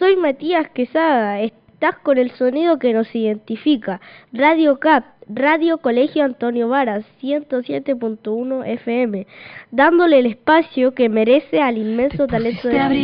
soy Matías Quesada. Estás con el sonido que nos identifica. Radio CAP, Radio Colegio Antonio Varas, 107.1 FM, dándole el espacio que merece al inmenso talento de